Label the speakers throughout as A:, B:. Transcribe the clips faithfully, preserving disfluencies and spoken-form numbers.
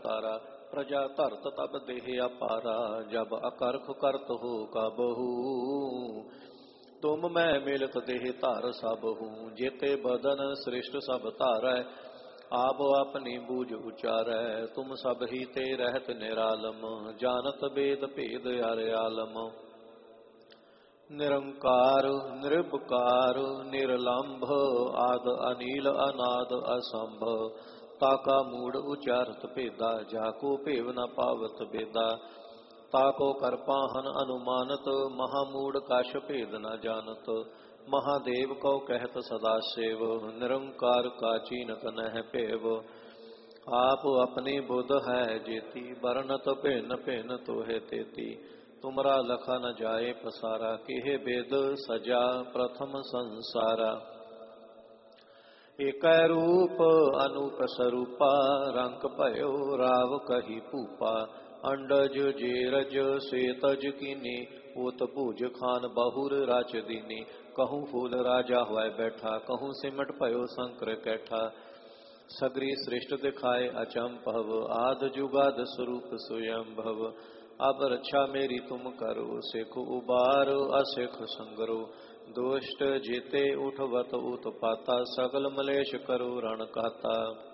A: जयकारा। प्रजा धरत तब देह अपारा, जब अकरख करत हो कबहू। तुम मैं मिलत देह धार सब हूँ, जेते बदन सृष्ट सब धारै। आप अपनी बूझ उचारै, तुम सब ही ते रहत निरालम। जानत बेद भेद अर आलम। निरंकार निर्विकार निर्लंभ, आद अनील अनाद असंभ। ताका मूढ़ उचारत भेदा, जाको भेव न पावत बेदा। ताको करपाहन अनुमानत, महामूढ़ कश भेद न जानत। महादेव को कहत सदा सेव, निरंकार का चीनत नह पेव। आप अपनी बुध है जेती, बरनत भिन्न भिन्न तोहे तेती। तुमरा लखा न जाए पसारा, केहे वेद सजा प्रथम संसारा। एक रूप अनूप स्वरूपा, रंग भयो राव कही भूपा। अंडज जेरज सेतज कीनी, ओत भुज खान बहुर राच दीनी। कहूँ फूल राजा हुआ बैठा, कहूँ सिमट भयो शंकर कैठा। सगरी सृष्ट दिखाए अचंभव, आद जुगाद स्वरूप स्वयंभव। अब रक्षा मेरी तुम करो, सिख उबारो असिख संगरो। दुष्ट जेते उठवत उत्पाता, सगल मलेश करो रण कहता।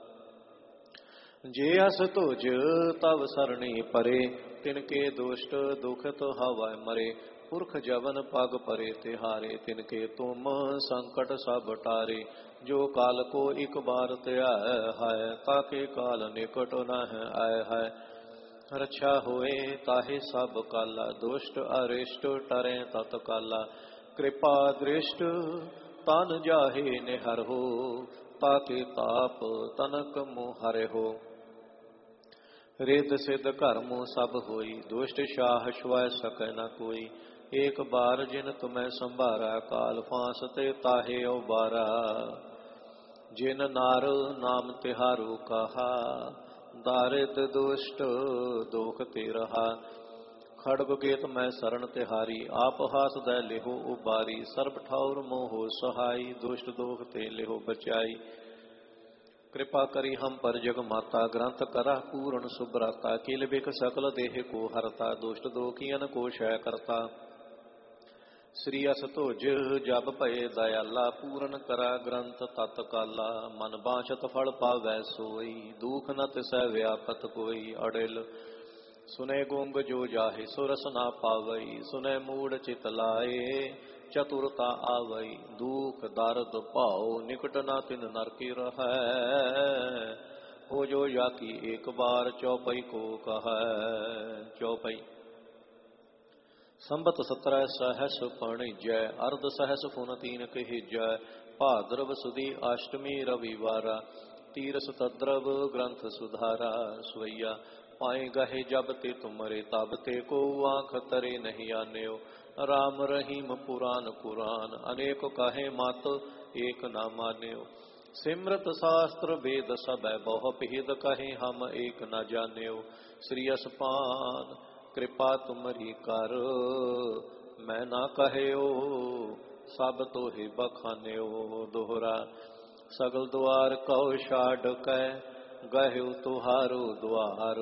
A: जे अस तुझ तव सरणी परे, तिनके दुष्ट दुखित हवा मरे। पुरख जवन पग परे तिहारे, तिनके तुम संकट सब टारे। जो काल को एक बार त्याय है, ताके काल निकट न आय है। रक्षा होए ताहे सब काला, दुष्ट अरिष्ट टरे तत्काला। कृपा दृष्ट तन जाहे निहर हो, ताके ताप तनक मुहर हो। रिद सिद्ध कर्म सब होई, दुष्ट शाह छुआ सकै न कोई। एक बार जिन तुम्हें संभारा, काल फांस ते ताहे उबारा। जिन नार नाम तिहारो कहा, दारिद दुष्ट दोख ते रहा। खड़ग गेत मैं शरण तिहारी, आप हास दै लिहो उबारी। सर्ब ठौर मोहो सहाई, दुष्ट दोख ते लिहो बचाई। कृपा करी हम पर जग माता, ग्रंथ करा पूर्ण सुभ्राता। किल बिक सकल देह को हरता, दुष्ट दोखियन को क्षय करता। श्री अस तुझ जब भये दयाला, पूर्ण करा ग्रंथ तत्काला। मन बांछत फल पावै सोई, दुख न तिसै व्यापत कोई। अड़िल सुने गुंग जो जाहे, सुरस ना पावई। सुने मूढ़ चित लाए, चतुरता आवई। दुख दर्द भाव, निकट ना तिन नरकी रहै। हो जो याकी एक बार, चौपई को कहै। चौपई संबत सत्रह सहस फणिजय, अर्ध सहस फुन तीन कहिजय। भाद्रव सुदी अष्टमी रविवारा, तीरस तद्रव ग्रंथ सुधारा। सुवैया पाए गहे जब ते तुमरे, तब ते को आँख तरे नहीं आन्यो। राम रहीम पुराण कुरान, अनेक कहे मत एक न मान्यो। सिमरत शास्त्र वेद सब बहु भेद, कहे हम एक न जान्यो। श्री असपान कृपा तुमरी कर, मैं ना कहयो। सब तोहि बखान्यो। दोहरा सगल द्वार कौ छाड़ कै, गह्यो तुहारो द्वार।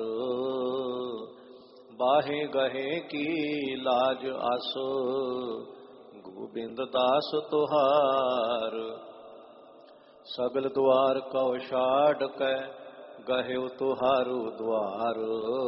A: बाहे गहे की लाज आसो, गोबिंद दास तुहार। सगल द्वार कौ छाड़ कै, गह्यो तुहारो द्वार।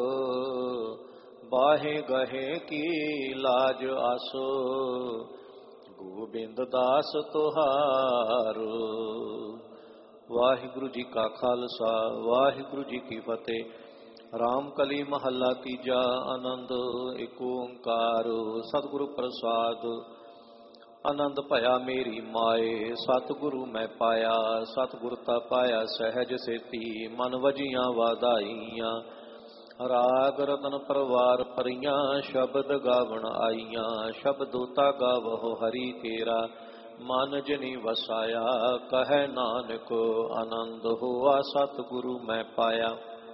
A: बाहे गहे की लाज आसो, गोबिंद दास तुहार। वाहिगुरु जी का खालसा, वाहिगुरु जी की फतेह। राम कली महला तीजा, आनंद एक ओंकार। सतगुरु प्रसाद आनंद भया मेरी माए, सतगुरु मैं पाया। सतगुरु ता पाया सहज सेती, मन वजियां वाधाइयां। राग रतन परवार परियां, शब्द गावण आईयां। शब्दोता गावहो हरि केरा, मन जनी वसाया। कहे नानक आनंद हुआ, सतगुरु मैं पाया।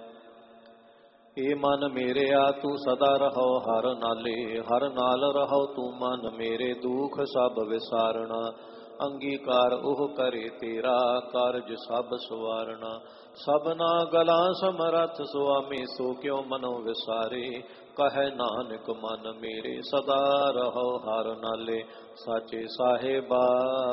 A: ए मन मेरे आ तू सदा रहो हर नाले, हर नाल रहो तू मन मेरे। दुख सब विसारना ਅੰਗੀਕਾਰ ਉਹ ਕਰੇ ਤੇਰਾ, ਕਾਰਜ ਸਭ ਸਵਾਰਨਾ। ਸਭਨਾ ਗਲਾਂ ਸਮਰੱਥ ਸੁਆਮੀ, ਸੋ ਕਿਉ ਮਨੋ ਵਿਸਾਰੇ। ਕਹੈ ਨਾਨਕ ਮਨ ਮੇਰੇ, ਸਦਾ ਰਹੋ ਹਰ ਨਾਲੇ। ਸਾਚੇ ਸਾਹਿਬਾ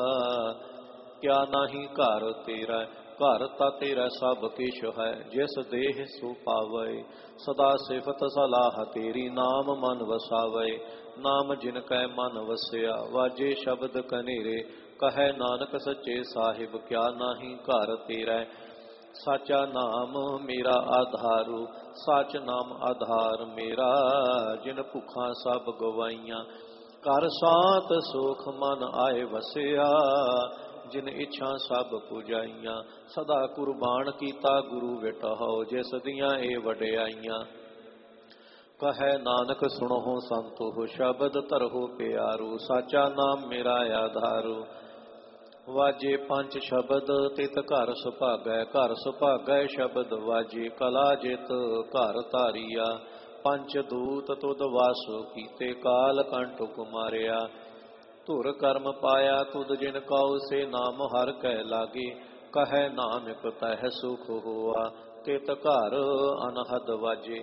A: ਕਿਆ ਨਾਹੀ ਘਰ ਤੇਰਾ, ਘਰ ਤਾਂ ਤੇਰਾ ਸਭ ਕਿਛ ਹੈ। ਜਿਸ ਦੇਹ ਸੋ ਪਾਵੈ, ਸਦਾ ਸਿਫਤ ਸਲਾਹ ਤੇਰੀ। ਨਾਮ ਮਨ ਵਸਾਵੈ, ਨਾਮ ਜਿਨ ਕੈ ਮਨ ਵਸਿਆ। ਵਾਜੇ ਸ਼ਬਦ ਕਨੇਰੇ, ਕਹੈ ਨਾਨਕ ਸੱਚੇ ਸਾਹਿਬ ਕਿਆ ਨਾਹੀ ਘਰ ਤੇਰਾ। ਸਾਚਾ ਨਾਮ ਮੇਰਾ ਆਧਾਰੂ, ਸਾਚ ਨਾਮ ਆਧਾਰ ਮੇਰਾ। ਜਿਨ ਭੁੱਖਾਂ ਸਭ ਗਵਾਈਆਂ, ਘਰ ਸਾਤ ਸੁਖ ਮਨ ਆਏ ਵਸਿਆ। ਜਿਨ ਇੱਛਾ ਸਭ ਪੁਜਾਈਆਂ, ਸਦਾ ਕੁਰਬਾਨ ਕੀਤਾ ਗੁਰੂ ਵਿਟਹੁ। ਜਿਸ ਦੀਆਂ ਇਹ ਵਡਿਆਈਆਂ, ਕਹੈ ਨਾਨਕ ਸੁਣੋ ਸੰਤੋ। ਸ਼ਬਦ ਧਰੋ ਪਿਆਰੂ, ਸਾਚਾ ਨਾਮ ਮੇਰਾ ਆਧਾਰੂ। ਵਾਜੇ ਪੰਜ ਸ਼ਬਦ ਤਿਤ ਘਰ ਸੁਭਾਗੈ, ਘਰ ਸੁਭਾਗੈ ਸ਼ਬਦ ਵਾਜੇ। ਕਲਾ ਜਿਤ ਘਰ ਧਾਰੀਆ, ਪੰਚ ਦੂਤ ਤੁਧ ਵਾਸੁ ਕੀਤੇ। ਕਾਲ ਕੰਟੁਕ ਮਾਰਿਆ, ਧੁਰ ਕਰਮ ਪਾਇਆ ਤੁਧ। ਜਿਨ ਕਉ ਸੇ ਨਾਮ ਹਰ ਕੈ ਲਾਗੇ, ਕਹੈ ਨਾਨਕ ਤਹਿ ਸੁਖ ਹੋਆ। ਤਿਤ ਘਰ ਅਨਹਦ ਵਾਜੇ।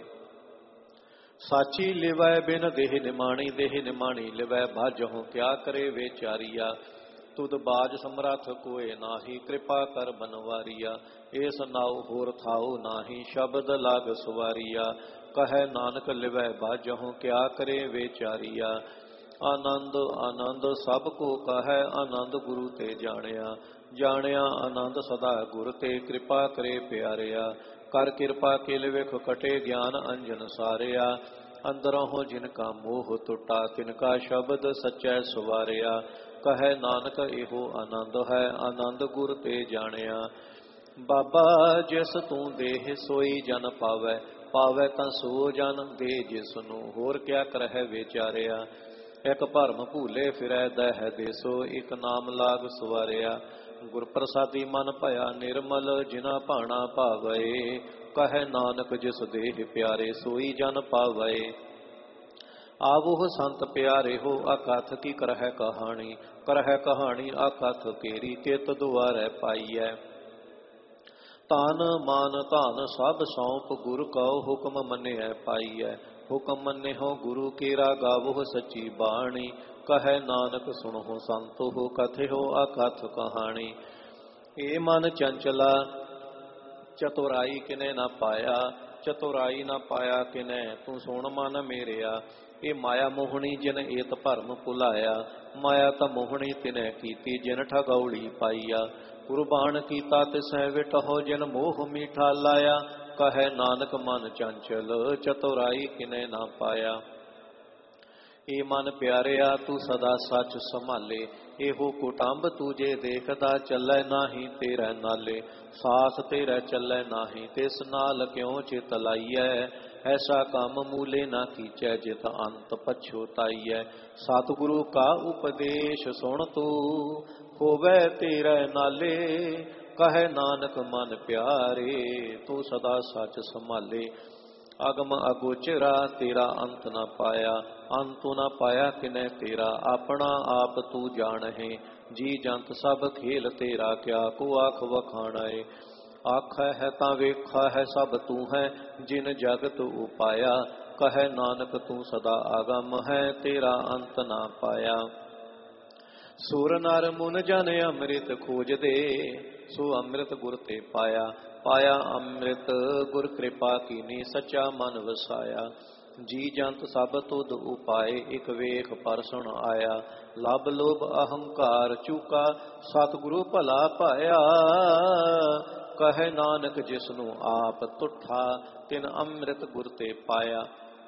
A: ਸਾਚੀ ਲਿਵੈ ਬਿਨ ਦੇਹ ਨਿਮਾਣੀ, ਦੇਹ ਨਿਮਾਣੀ ਲਿਵੈ ਭਾਜਹੁ। ਕਿਆ ਕਰੇ ਵਿਚਾਰੀਆ, ਤੁਧ ਬਾਜ ਸਮਰੱਥ ਕੋਇ ਨਾਹੀ। ਕਿਰਪਾ ਕਰ ਬਨਵਾਰੀਆ, ਏਸ ਨਾਉ ਹੋਰ ਥਾਉ ਨਾਹੀ। ਸ਼ਬਦ ਲਾਗ ਸੁਵਾਰੀਆ, ਕਹੈ ਨਾਨਕ ਲਿਵੈ ਭਾਜਹੁ। ਕਿਆ ਕਰੇ ਵਿਚਾਰੀਆ, ਆਨੰਦ ਆਨੰਦ ਸਭ ਕੋ ਕਹੈ। ਆਨੰਦ ਗੁਰੂ ਤੇ ਜਾਣਿਆ, ਜਾਣਿਆ ਆਨੰਦ ਸਦਾ ਗੁਰ ਤੇ। ਕਿਰਪਾ ਕਰੇ ਪਿਆਰਿਆ, ਕਰ ਕਿਰਪਾ ਕਿਲ ਵਿਖ ਕਟੇ। ਗਿਆਨ ਅੰਜਨ ਸਾਰਿਆ, ਅੰਦਰੋਂ ਜਿਨ ਕਾ ਮੋਹ ਟੁੱਟਾ। ਤਿਨ ਕਾ ਸ਼ਬਦ ਸਚੈ ਸਵਾਰਿਆ, ਕਹੈ ਨਾਨਕ ਇਹੋ ਆਨੰਦ ਹੈ। ਆਨੰਦ ਗੁਰ ਤੇ ਜਾਣਿਆ, ਬਾਬਾ ਜਿਸ ਤੂੰ ਦੇਹ ਸੋਈ ਜਨ ਪਾਵੈ। ਪਾਵੈ ਤਾਂ ਸੋ ਜਨ ਦੇ ਜਿਸ ਨੂੰ, ਹੋਰ ਕਿਆ ਕਰਹਿ ਵਿਚਾਰਿਆ। ਇੱਕ ਭਰਮ ਭੂਲੇ ਫਿਰੈ ਦਹਿ ਦੇਸੋ, ਇੱਕ ਨਾਮ ਲਾਗ ਸਵਾਰਿਆ। ਗੁਰ ਪ੍ਰਸਾਦੀ ਮਨ ਭਇਆ ਨਿਰਮਲ, ਜਿਨਾ ਭਾਣਾ ਭਾਵੈ। ਕਹੈ ਨਾਨਕ ਜਿਸ ਦੇਹ ਪਿਆਰੇ, ਸੋਈ ਜਨ ਪਾਵੈ। ਆਵੋ ਸੰਤ ਪਿਆਰੇ ਹੋ, ਅਕਥ ਕੀ ਕਰਹਿ ਕਹਾਣੀ। ਕਰਹਿ ਕਹਾਣੀ ਅਕਥ ਕੇਰੀ, ਤਿਤ ਦੁਆਰੈ ਪਾਈਐ। ਤਾਨ ਮਾਨ ਧਨ ਸਭ ਸੌਂਪ, ਗੁਰ ਕਉ ਹੁਕਮ ਮੰਨਿਐ ਪਾਈਐ। ਹੁਕਮ ਮੰਨਿਓ ਗੁਰੂ ਕੇਰਾ, ਗਾਵੋ ਸੱਚੀ ਬਾਣੀ। ਕਹੈ ਨਾਨਕ ਸੁਣੋ ਸੰਤੋ, ਕਥਿਓ ਅਕਥ ਕਹਾਣੀ। ਏ ਮਨ ਚੰਚਲਾ, ਚਤੁਰਾਈ ਕਿਨੇ ਨਾ ਪਾਇਆ। ਚਤੁਰਾਈ ਨਾ ਪਾਇਆ ਕਿਨੈ, ਤੂੰ ਸੁਣ ਮਨ ਮੇਰਿਆ। ਇਹ ਮਾਇਆ ਮੋਹਣੀ ਜਿਨ ਏਤ ਭਰਮ ਭੁਲਾਇਆ। ਮਾਇਆ ਤਾਂ ਮੋਹਣੀ ਤਿਨੈ ਕੀਤੀ, ਜਿਨ ਠਗੌੜੀ ਪਾਈਆ। ਕੁਰਬਾਨ ਕੀਤਾ ਤਿਸੈ ਵਿਟਹੁ, ਜਿਨ ਮੋਹ ਮੀਠਾ ਲਾਇਆ। ਕਹੈ ਨਾਨਕ ਮਨ ਚੰਚਲ, ਚਤੁਰਾਈ ਕਿਨੇ ਨਾ ਪਾਇਆ। ਏ ਮਨ ਪਿਆਰਿਆ ਤੂੰ ਸਦਾ ਸੱਚ ਸੰਭਾਲੇ। ਇਹੋ ਕੁਟੰਬ ਤੂੰ ਜੇ ਦੇਖਦਾ, ਚੱਲੈ ਨਾਹੀ ਤੇਰੇ ਨਾਲੇ। ਸਾਥ ਤੇਰੇ ਚੱਲੈ ਨਾਹੀ, ਤਿਸ ਨਾਲ ਕਿਉ ਚਿਤ ਲਾਈਐ। ਐਸਾ ਕੰਮ ਮੂਲੇ ਨਾ ਕੀਚੈ, ਜਿਤ ਅੰਤ ਪਛੁਤਾਈਐ। ਸਤਿਗੁਰੂ ਕਾ ਉਪਦੇਸ਼ ਸੁਣ ਤੂੰ, ਹੋਵੈ ਤੇਰੇ ਨਾਲੇ। ਕਹੈ ਨਾਨਕ ਮਨ ਪਿਆਰੇ, ਤੂੰ ਸਦਾ ਸੱਚ ਸੰਭਾਲੇ। ਅਗਮ ਅਗੋਚਰਾ ਤੇਰਾ ਅੰਤ ਨਾ ਪਾਇਆ। ਅੰਤੁ ਨਾ ਪਾਇਆ ਕਿਨੈ ਤੇਰਾ, ਆਪਣਾ ਆਪ ਤੂੰ ਜਾਣਹਿ। ਜੀ ਜੰਤ ਸਭ ਖੇਲ ਤੇਰਾ, ਕਿਆ ਕੋ ਆਖ ਵਖਾਣੈ। ਆਖੈ ਹੈ ਤਾਂ ਵੇਖਾ ਹੈ ਸਭ ਤੂੰ ਹੈ, ਜਿਨ ਜਗਤ ਉਪਾਇਆ। ਕਹੈ ਨਾਨਕ ਤੂੰ ਸਦਾ ਆਗਮ ਹੈ, ਤੇਰਾ ਅੰਤ ਨਾ ਪਾਇਆ। ਸੁਰ ਨਰ ਮੁਨ ਜਨ ਅੰਮ੍ਰਿਤ ਖੋਜਦੇ, ਸੋ ਅੰਮ੍ਰਿਤ ਗੁਰ ਤੇ ਪਾਇਆ। ਪਾਇਆ ਅੰਮ੍ਰਿਤ ਗੁਰ ਕਿਰਪਾ ਕੀਨੀ, ਸੱਚਾ ਮਨ ਵਸਾਇਆ। ਜੀ ਜੰਤ ਸਭ ਤੁਧ ਉਪਾਏ, ਇਕ ਵੇਖ ਪਰਸੁਣ ਆਇਆ। ਲਬ ਲੋਭ ਅਹੰਕਾਰ ਚੂਕਾ, ਸਤਿਗੁਰੂ ਭਲਾ ਪਾਇਆ। ਕਹੈ ਨਾਨਕ ਜਿਸ ਨੂੰ ਆਪ ਤੁਠਾ, ਤਿਨ ਅੰਮ੍ਰਿਤ ਗੁਰ ਤੇ ਪਾਇਆ।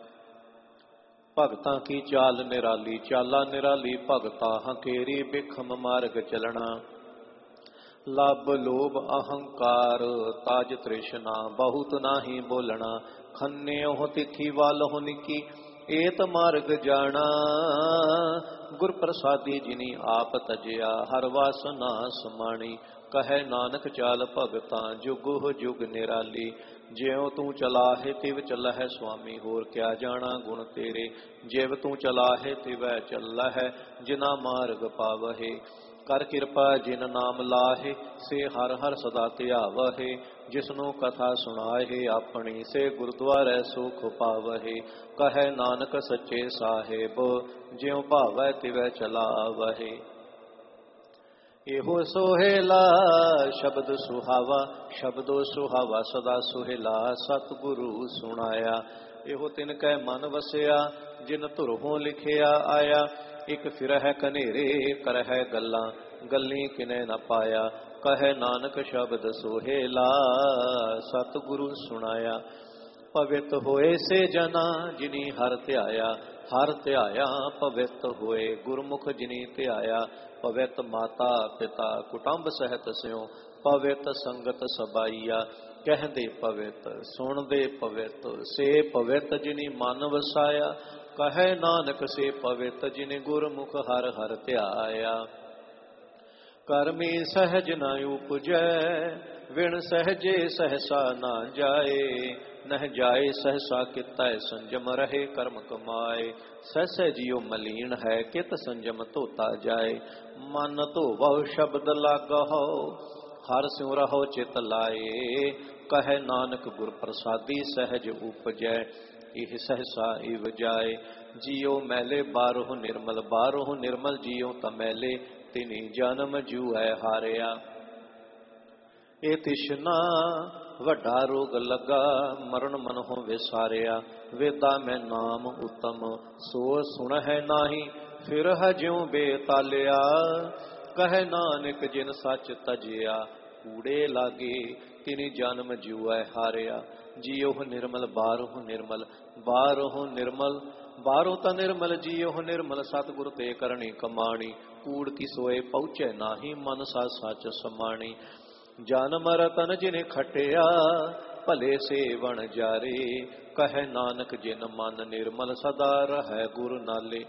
A: ਭਗਤਾਂ ਕੀ ਚਾਲ ਨਿਰਾਲੀ, ਚਾਲਾ ਨਿਰਾਲੀ ਭਗਤਾ ਹੰਕੇਰੀ। ਬਿਖਮ ਮਾਰਗ ਚਲਣਾ, ਲਬ ਲੋਭ ਅਹੰਕਾਰ ਤਾਜ ਤ੍ਰਿਸ਼ਨਾ। ਬਹੁਤ ਨਾਹੀ ਬੋਲਣਾ, ਖੰਨਿਓ ਤਿੱਖੀ ਵਾਲਹੁ ਨਿੱਕੀ। ਏਤ ਮਾਰਗ ਜਾਣਾ, ਗੁਰ ਪ੍ਰਸਾਦੀ ਜਿਨੀ ਆਪ ਤਜਿਆ। ਹਰ ਵਾਸਨਾ ਸਮਾਣੀ, ਕਹੈ ਨਾਨਕ ਚਾਲ ਭਗਤਾਂ ਜੁਗ ਜੁਗ ਨਿਰਾਲੀ। ਜਿਉ ਤੂੰ ਚਲਾਹੇ ਤਿਵ ਚੱਲਹਿ ਸੁਆਮੀ, ਹੋਰ ਕਿਆ ਜਾਣਾ ਗੁਣ ਤੇਰੇ। ਜਿਵ ਤੂੰ ਚਲਾਹੇ ਤਿਵੈ ਚੱਲਹਿ, ਜਿਨਾ ਮਾਰਗ ਪਾਵਹਿ। ਕਰ ਕਿਰਪਾ ਜਿਨ ਨਾਮ ਲਾਹੇ, ਸੇ ਹਰ ਹਰ ਸਦਾ ਧਿਆਵਹਿ। ਜਿਸਨੂੰ ਕਥਾ ਸੁਣਾਏ ਆਪਣੀ, ਸੇ ਗੁਰਦੁਆਰੇ ਸੁਖ ਪਾਵਹਿ। ਕਹੈ ਨਾਨਕ ਸੱਚੇ ਸਾਹਿਬ, ਜਿਉ ਭਾਵੈ ਤਿਵੈ ਚਲਾਵਹਿ। ਇਹੋ ਸੋਹੇਲਾ ਸ਼ਬਦ ਸੁਹਾਵਾ, ਸ਼ਬਦੋ ਸੁਹਾਵਾ ਸਦਾ ਸੁਹੇਲਾ। ਸਤਿਗੁਰੂ ਸੁਣਾਇਆ ਇਹੋ ਤਿਨ ਕੈ ਮਨ ਵਸਿਆ, ਜਿਨ ਧੁਰੋਂ ਲਿਖਿਆ ਆਇਆ। ਇਕ ਫਿਰਹਿ ਕਨੇਰੇ ਕਰਹਿ ਗੱਲਾਂ, ਗੱਲੀ ਕਿਨੈ ਨ ਪਾਇਆ। ਕਹੈ ਨਾਨਕ ਸ਼ਬਦ ਸੁਹੇਲਾ, ਸਤਿਗੁਰੂ ਸੁਣਾਇਆ। ਪਵਿੱਤ ਹੋਏ ਸੇ ਜਨਾ, ਜਿਨੀ ਹਰ ਧਿਆਇਆ। ਹਰ ਧਿਆਇਆ ਪਵਿੱਤ ਹੋਏ, ਗੁਰਮੁਖ ਜਿਨੀ ਧਿਆਇਆ। ਪਵਿੱਤ ਮਾਤਾ ਪਿਤਾ ਕੁਟੰਬ ਸਹਿਤ ਸਿਉ, ਪਵਿੱਤ ਸੰਗਤ ਸਬਾਈਆ। ਕਹਿੰਦੇ ਪਵਿੱਤ ਸੁਣਦੇ ਪਵਿੱਤ, ਸੇ ਪਵਿੱਤ ਜਿਨੀ ਮਨ ਵਸਾਇਆ। ਕਹੈ ਨਾਨਕ ਸੇ ਪਵਿੱਤ, ਜਿਨੇ ਗੁਰਮੁਖ ਹਰ ਹਰ ਧਿਆਇਆ। ਕਰਮੀ ਸਹਿਜ ਨ ਉਪਜੈ, ਵਿਣ ਸਹਿਜੇ ਸਹਸਾ ਨਾ ਜਾਏ। ਨਹਿ ਜਾਏ ਸਹਸਾ ਕਿਤੈ, ਸੰਜਮ ਰਹੇ ਕਰਮ ਕਮਾਏ। ਸਹਿਸੈ ਜਿਉ ਮਲੀਨ ਹੈ, ਕਿਤ ਸੰਜਮ ਧੋਤਾ ਜਾਏ। ਮਨ ਧੋਵਹੁ ਸ਼ਬਦ ਲਾਗਹੁ, ਹਰ ਸਿਉ ਰਹੋ ਚਿਤ ਲਾਏ। ਕਹੈ ਨਾਨਕ ਗੁਰ ਪ੍ਰਸਾਦੀ, ਸਹਿਜ ਉਪਜੈ ਇਹ ਸਹਸਾ ਇਵ ਜਾਏ। ਜਿਉ ਮੈਲੇ ਬਾਰਹੁ ਨਿਰਮਲ, ਬਾਰਹੁ ਨਿਰਮਲ ਜਿਉ ਤਮੈਲੇ। ਤਿਨੀ ਜਨਮ ਜੂਐ ਹਾਰਿਆ। ਇਹ ਤਿਸ਼ਨਾ ਵੱਡਾ ਰੋਗ ਲੱਗਾ, ਮਰਨ ਮਨਹੁ ਵਿਸਾਰਿਆ। ਵੇਦਾ ਮੈਂ ਨਾਮ ਉਤਮ, ਸੋ ਸੁਣਹਿ ਨਾਹੀ। ਫਿਰ ਜਿਉ ਬੇਤਾਲਿਆ, ਕਹੈ ਨਾਨਕ ਜਿਨ ਸੱਚ ਤਜਿਆ। ਕੂੜੇ ਲਾਗੇ ਤਿਨੀ ਜਨਮ ਜੂਐ ਹਾਰਿਆ। ਜਿਉ ਨਿਰਮਲ ਬਾਰਹੁ ਨਿਰਮਲ, ਬਾਰਹੁ ਨਿਰਮਲ ਬਾਰੋ ਤਾਂ ਨਿਰਮਲ। ਜਿਉ ਨਿਰਮਲ ਸਤਿਗੁਰ ਤੇ ਕਰਨੀ ਕਮਾਣੀ। ਕੂੜ ਕੀ ਸੋਏ ਪਹੁੰਚੈ ਨਾਹੀ, ਮਨ ਸਾ ਸੱਚ ਸਮਾਣੀ। ਜਨਮ ਰਤਨ ਜਿਨੇ ਖਟਿਆ, ਭਲੇ ਸੇਵਨ ਜਾਰੇ। ਕਹੈ ਨਾਨਕ ਜਿਨ ਮਨ ਨਿਰਮਲ, ਸਦਾ ਰਹੈ ਗੁਰ ਨਾਲੇ।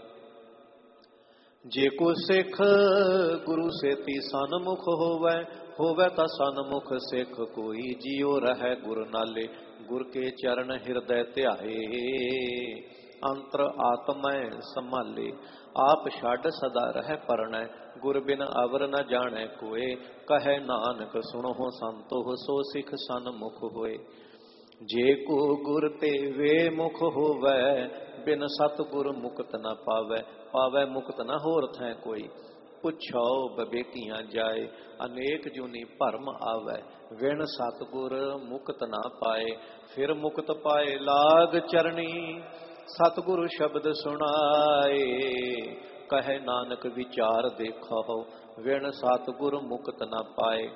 A: ਜੇ ਕੋ ਸਿੱਖ ਗੁਰੂ ਸੇਤੀ ਸਨਮੁਖ ਹੋਵੈ, ਹੋਵੈ ਤਾਂ ਸਨਮੁਖ ਸਿੱਖ ਕੋਈ। ਜਿਉ ਰਹੈ ਗੁਰ ਨਾਲੇ, ਗੁਰ ਕੇ ਚਰਨ ਹਿਰਦੈ ਧਿਆਏ। ਅੰਤਰ ਆਤਮੈ ਸੰਭਾਲੇ, ਆਪ ਛੱਡ ਸਦਾ ਰਹਿ ਪਰਣੈ। ਗੁਰ ਬਿਨ ਅਵਰ ਨ ਜਾਣੈ ਕੋਏ। ਕਹੈ ਨਾਨਕ ਸੁਣੋ ਸੰਤੋ, ਸੋ ਸਿੱਖ ਸਨਮੁਖ ਹੋਏ। ਜੇ ਕੋ ਗੁਰ ਤੇ ਵੇ ਮੁਖ ਹੋਵੈ, ਬਿਨ ਸਤਿਗੁਰ ਮੁਕਤ ਨ ਪਾਵੈ। ਪਾਵੈ ਮੁਕਤ ਨ ਹੋਰ ਥੈ ਕੋਈ। ਪੁੱਛੋ ਬਵੇਕੀਆਂ ਜਾਏ, ਅਨੇਕ ਜੂਨੀ ਭਰਮ ਆਵੈ। ਵਿਣ ਸਤਿਗੁਰ ਮੁਕਤ ਨਾ ਪਾਏ, ਫਿਰ ਮੁਕਤ ਪਾਏ ਲਾਗ ਚਰਣੀ। ਸਤਿਗੁਰ ਸ਼ਬਦ ਸੁਣਾਏ, ਕਹੈ ਨਾਨਕ ਵਿਚਾਰ ਦੇਖੋ। ਵਿਣ ਸਤਿਗੁਰ ਮੁਕਤ ਨਾ ਪਾਏ।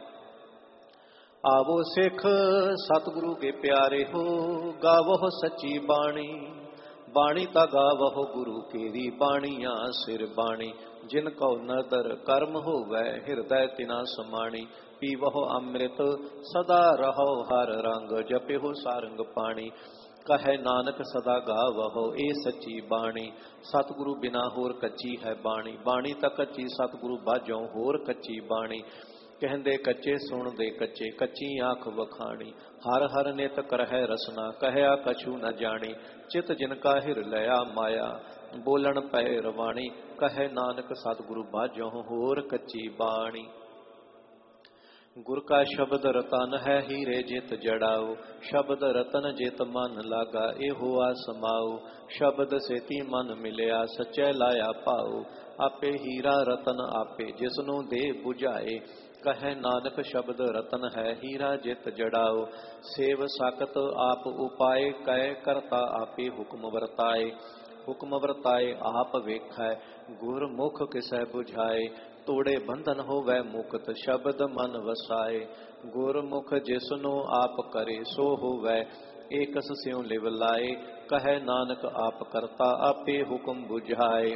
A: ਆਵੋ ਸਿੱਖ ਸਤਿਗੁਰੂ ਕੇ ਪਿਆਰੇ ਹੋ, ਗਾਵੋ ਸੱਚੀ ਬਾਣੀ। ਬਾਣੀ ਤਾਂ ਗਾਵੋ ਗੁਰੂ ਕੇਰੀ, ਬਾਣੀਆਂ ਸਿਰ ਬਾਣੀ। ਜਿਨ ਕਉ ਨਦਰ ਕਰਮ ਹੋਵੈ, ਹਿਰਦੈ ਤਿਨਾ ਸਮਾਣੀ। ਪੀਵਹੁ ਅੰਮ੍ਰਿਤ ਸਦਾ ਰਹੋ ਹਰ ਰੰਗ, ਜਪਿਹੁ ਸਾਰੰਗ ਪਾਣੀ। ਕਹੈ ਨਾਨਕ ਸਦਾ ਗਾਵਹੁ ਇਹ ਸੱਚੀ ਬਾਣੀ। ਸਤਿਗੁਰੂ ਬਿਨਾ ਹੋਰ ਕੱਚੀ ਹੈ ਬਾਣੀ। ਬਾਣੀ ਤਾਂ ਕੱਚੀ ਸਤਿਗੁਰੂ ਬਾਝੋਂ ਹੋਰ ਕੱਚੀ ਬਾਣੀ। ਕਹਿੰਦੇ ਕੱਚੇ ਸੁਣਦੇ ਕੱਚੇ, ਕੱਚੀ ਆਖ ਵਖਾਣੀ। ਹਰ ਹਰ ਨਿਤ ਕਰਹਿ ਰਸਨਾ, ਕਹਿਆ ਕਛੂ ਨ ਜਾਣੀ। ਚਿਤ ਜਿਨ ਕਾ ਹਿਰ ਲਿਆ ਮਾਇਆ, ਬੋਲਣ ਪੈ ਰਵਾਣੀ। ਕਹੈ ਨਾਨਕ ਸਤਿਗੁਰੂ ਬਾਝੋਂ ਹੋਰ ਕੱਚੀ ਬਾਣੀ। ਗੁਰ ਕਾ ਸ਼ਬਦ ਰਤਨ ਹੈ, ਹੀਰੇ ਜਿਤ ਜੜਾਓ। ਸ਼ਬਦ ਰਤਨ ਜਿਤ ਮਨ ਲਾਗਾ, ਇਹੋ ਆ ਸਮਾਓ। ਸ਼ਬਦ ਸੇਤੀ ਮਨ ਮਿਲਿਆ, ਸੱਚੈ ਲਾਇਆ ਭਾਓ। ਆਪੇ ਹੀਰਾ ਰਤਨ ਆਪੇ, ਜਿਸਨੂੰ ਦੇ 부ਝਾਏ। ਕਹੈ ਨਾਨਕ ਸ਼ਬਦ ਰਤਨ ਹੈ, ਹੀਰਾ ਜਿਤ ਜੜਾਓ। ਸੇਵ ਸਕਤ ਆਪ ਉਪਾਏ, ਕੈ ਕਰਤਾ ਆਪੇ ਹੁਕਮ ਵਰਤਾਏ। ਹੁਕਮ ਵਰਤਾਏ ਆਪ ਵੇਖੈ, ਗੁਰ ਮੁਖ ਕਿਸੈ 부ਝਾਏ। ਤੋੜੇ ਬੰਧਨ ਹੋਵੈ ਮੁਕਤ, ਸ਼ਬਦ ਮਨ ਵਸਾਏ। ਗੁਰਮੁਖ ਜਿਸਨੂੰ ਆਪ ਕਰੇ, ਸੋ ਹੋਵੈ ਏਕਸ ਸਿਉ ਲਿਵ ਲਾਏ। ਕਹੈ ਨਾਨਕ ਆਪ ਕਰਤਾ ਆਪੇ ਹੁਕਮ 부ਝਾਏ।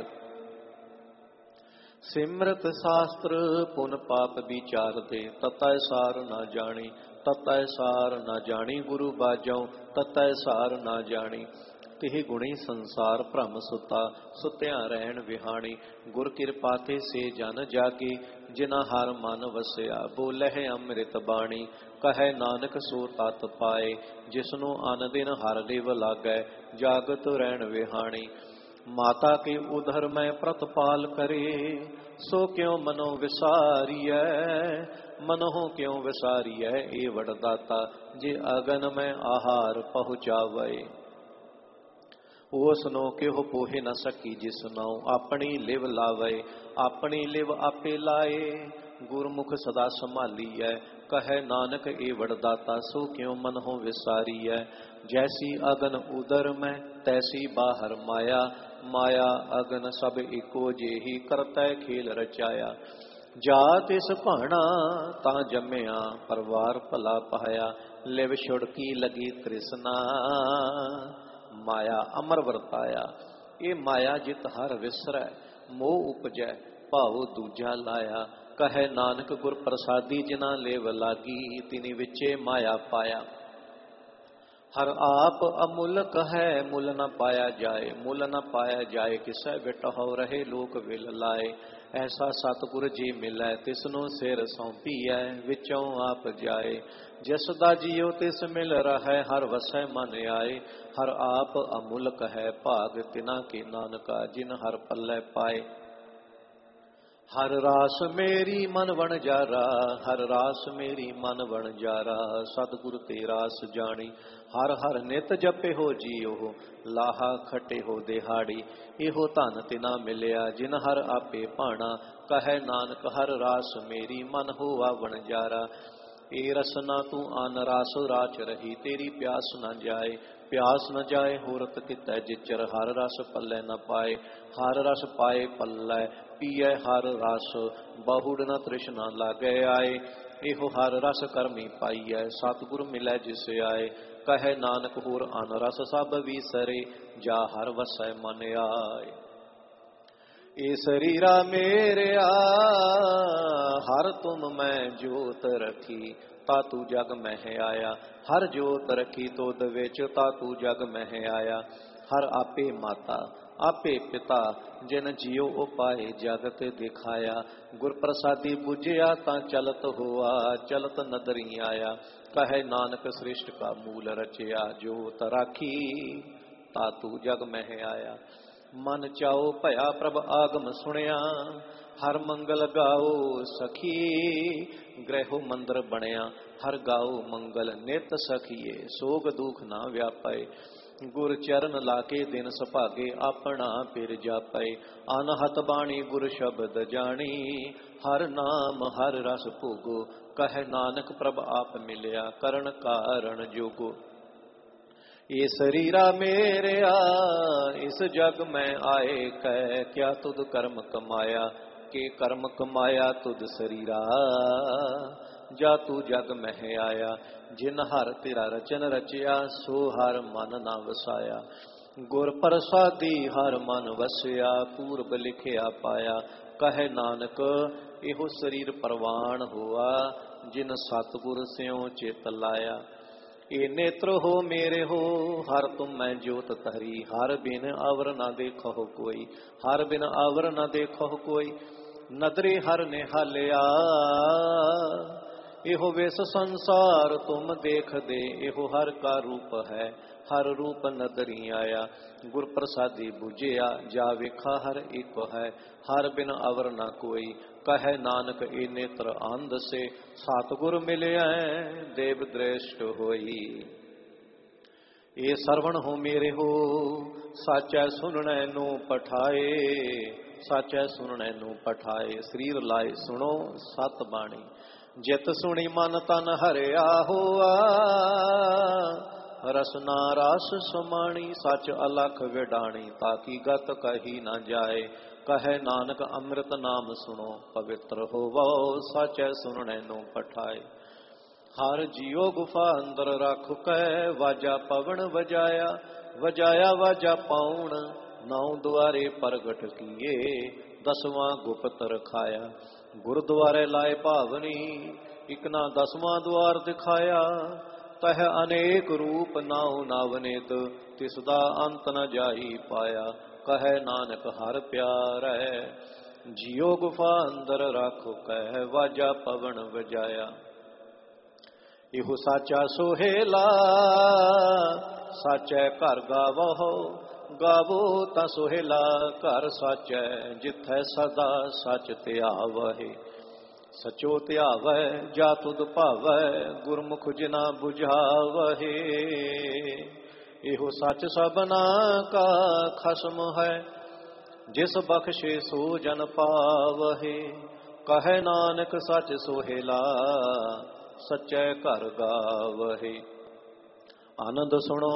A: ਸਿਮਰਤ ਸ਼ਾਸਤਰ ਪੁਨ ਪਾਪ ਵਿਚਾਰਦੇ, ਤਤੈ ਸਾਰ ਨਾ ਜਾਣੀ। ਤਤੈ ਸਾਰ ਨਾ ਜਾਣੀ ਗੁਰੂ ਬਾਝੋਂ, ਤਤੈ ਸਾਰ ਨਾ ਜਾਣੀ। ਤਿਹ ਗੁਣੀ ਸੰਸਾਰ ਭ੍ਰਮ ਸੁਤਾ, ਸੁਤਿਆ ਰਹਿਣ ਵਿਹਾਣੀ। ਗੁਰ ਕਿਰਪਾ ਤੇ ਸੇ ਜਨ ਜਾਗੀ, ਜਿਨਾ ਹਰ ਮਨ ਵਸਿਆ। ਬੋਲਹਿ ਅੰਮ੍ਰਿਤ ਬਾਣੀ, ਕਹੈ ਨਾਨਕ ਸੋ ਤਤ ਪਾਏ। ਜਿਸਨੂੰ ਅਨ ਦਿਨ ਹਰ ਲਿਵ ਲਾਗੈ, ਜਾਗਤ ਰਹਿਣ ਵਿਹਾਣੀ। माता के उधर मैं प्रतपाल करे, सो क्यों मनो विसारिय, मनों क्यों विसारिय ए वरदाता, जे अगन में आहार पहुँचावे। उसनो क्यों पोहे न सकी, जिसनो अपनी लिव लावे, अपनी लिव आपे लाए, गुरमुख सदा संभालीय, कहे नानक ए वरदाता, सो क्यों मन हो विसारी है। जैसी अगन उदर में तैसी बाहर माया, माया अगन सब इको जेही, करतै खेल रचाया। जात इस भाना ता जम्या, परवार भला पाया, लिव छुड़की लगी तृष्णा, माया अमर वरताया। ये माया जित हर विसरै, मोह उपजै भाव दूजा लाया, कहे नानक गुर प्रसादी, जिना लेव लागी, तिनि विचे माया पाया। हर आप अमुल कहे, मुल न पाया जाए, मुल न पाया जाए, किसै बिटहो रहे लोक विल लाए। ऐसा सतगुर जी मिलै, तिसनो सिर सौंपीऐ, विचों आप जाए। जिस दा जियो तिस मिल रहै, हर वसै मन आए। हर आप अमुल कहे, भाग तिना के नानका, जिन हर पल्लै पाए। हर रास मेरी मन बन जारा, हर रास मेरी मन बन जारा, सतगुरु ते रास जानी। हर हर नित जपे हो जियो, लाहा खटे हो दिहाड़ी। एहो धन तिना मिलिया, जिन हर आपे भाना, कहे नानक हर रास मेरी मन होआ बन जारा। ए रसना तू आन रास राच रही, तेरी प्यास न जाए, प्यास न जाए होरत कितै जिचर, हर रस पल्लै न पाए। हर रस पाए पल्लै पीए हर रस, बहुड़ न तृष्णा लागे आए। एहो हर रस करमी पाईऐ, सतगुर मिलै जिस आए। कहे नानक होर अन रस सब विसरे, जा हर वसै मन आए। ए शरीरा मेरेआ, हर तुम मैं जोत रखी, तातू जग मह आया। हर जोत रखी तोद विच, तातू जग मह आया। हर आपे माता आपे पिता, जिन जियो उपाय जगत दिखाया। गुर प्रसादी बुझिया तां चलत होआ, चलत नदरी आया। कहे नानक सृष्ट का मूल रचया, जोत राखी तातू जग मह आया। मन चाओ भया प्रभ आगम सुनिया, हर मंगल गाओ सखी। ग्रहो मंदिर बनया, हर गाओ मंगल नित सखीए। सोग दुख ना व्यापे, गुर चरण लाके दिन सुभागे। अपना पिर जापे, अनहत बाणी गुर शब्द जानी। हर नाम हर रस भोगो, कहे नानक प्रभ आप मिलिया। करण कारण जोगो, ये शरीरा मेरेआ, इस जग में आए कह। क्या तुद कर्म कमाया, के कर्म कमाया तुद शरीरा। जा तू जग मह आया, जिन हर तेरा रचन रचिया। सो हर मन ना वसाया, गुर प्रसादी हर मन वसिया। पूर्व लिखिया पाया, कहे नानक एहो शरीर परवान हुआ। जिन सतगुर स्यों चित लाया। ए नेत्र हो मेरे हो, हर तुम मैं ज्योत तहरी। हर बिन अवर न देखो कोई, हर बिन अवर न देखो कोई। नदरे हर निहालिया, एहो विस संसार तुम देख दे। एहो हर का रूप है, हर रूप नदरी आया। गुर प्रसादी बुझिया, जा वेखा हर एक है। हर बिन अवर न कोई, कहे नानक ए नेत्र अंध से। सतगुर मिलिया देव दृष्ट होई। ए सरवण हो मेरे हो, साचै सुनने नू पठाए। साचै सुनने नू पठाए, शरीर लाए सुनो सत बाणी। जित सुनी मन तन हरिया होआ, रसना रास समाणी। सच अलख विडाणी, ताकि गत कही न जाए। कहे नानक अमृत नाम सुनो, पवित्र होवो। साचै सुनने नू पठाए। हर जियो गुफा अंदर रख कै, वाजा पवन वजाया। वजाया वाजा पाउण, नौ द्वारे प्रगट किए। दसवां गुप्त रखाया, गुरुद्वारे लाए भावनी। इकना दसवां द्वार दिखाया, तह अनेक रूप नाउ नवनित। तिसदा अंत न जाई पाया, कहे नानक हर प्यार है। जियो गुफा अंदर रख कह, वाजा पवन वजाया। इहो साचा सोहेला, साचै घर गावो। ਗਾਵੋ ਤਾਂ ਸੁਹੇਲਾ ਘਰ ਸਾਚੈ, ਜਿਥੈ ਸਦਾ ਸਚ ਧਿਆਵਹਿ। ਸਚੋ ਧਿਆਵੈ ਜਾ ਤੁਧ ਭਾਵੈ, ਗੁਰਮੁਖ ਜਿਨਾ 부ਝਾਵਹਿ। ਇਹੋ ਸੱਚ ਸਭਨਾ ਕਾ ਖਸਮ ਹੈ, ਜਿਸ ਬਖਸ਼ੇ ਸੋ ਜਨ ਪਾਵਹਿ। ਕਹੈ ਨਾਨਕ ਸਚ ਸੁਹੇਲਾ, ਸਚੈ ਘਰ ਗਾਵਹਿ। ਆਨੰਦ ਸੁਣੋ